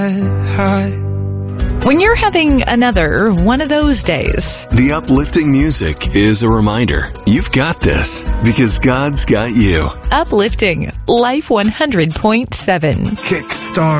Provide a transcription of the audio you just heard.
When you're having another one of those days, the uplifting music is a reminder you've got this because God's got you. Uplifting Life 100.7. Kickstart.